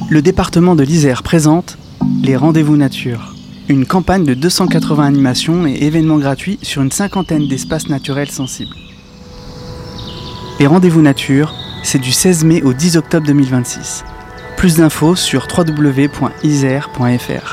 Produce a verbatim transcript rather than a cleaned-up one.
Le département de l'Isère présente les Rendez-vous Nature, une campagne de deux cent quatre-vingts animations et événements gratuits sur une cinquantaine d'espaces naturels sensibles. Les Rendez-vous Nature, c'est du seize mai au dix octobre deux mille vingt-six. Plus d'infos sur w w w point isère point f r.